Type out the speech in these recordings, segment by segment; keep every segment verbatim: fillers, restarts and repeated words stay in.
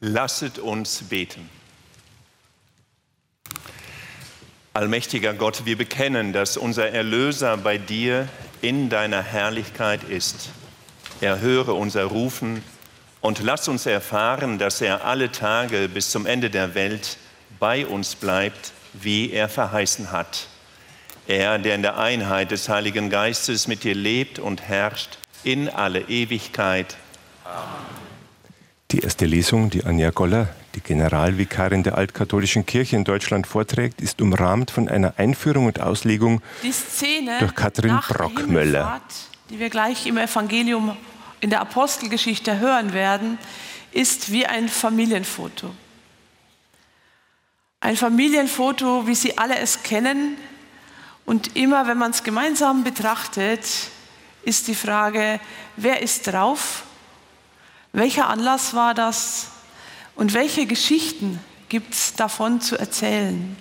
Lasset uns beten. Allmächtiger Gott, wir bekennen, dass unser Erlöser bei dir in deiner Herrlichkeit ist. Erhöre unser Rufen und lass uns erfahren, dass er alle Tage bis zum Ende der Welt bei uns bleibt, wie er verheißen hat. Er, der in der Einheit des Heiligen Geistes mit dir lebt und herrscht in alle Ewigkeit. Amen. Die erste Lesung, die Anja Goller, die Generalvikarin der Altkatholischen Kirche in Deutschland, vorträgt, ist umrahmt von einer Einführung und Auslegung die Szene durch Katrin nach Brockmöller. Der Himmelfahrt, die wir gleich im Evangelium in der Apostelgeschichte hören werden, ist wie ein Familienfoto. Ein Familienfoto, wie Sie alle es kennen. Und immer, wenn man es gemeinsam betrachtet, ist die Frage, wer ist drauf? Welcher Anlass war das? Und welche Geschichten gibt es davon zu erzählen?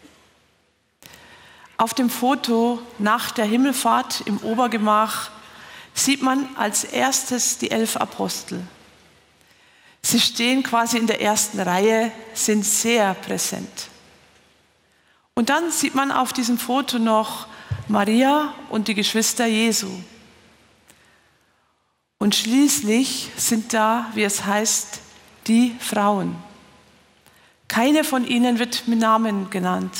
Auf dem Foto nach der Himmelfahrt im Obergemach sieht man als erstes die elf Apostel. Sie stehen quasi in der ersten Reihe, sind sehr präsent. Und dann sieht man auf diesem Foto noch Maria und die Geschwister Jesu. Und schließlich sind da, wie es heißt, die Frauen. Keine von ihnen wird mit Namen genannt.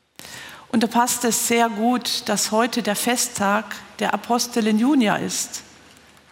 Und da passt es sehr gut, dass heute der Festtag der Apostelin Junia ist.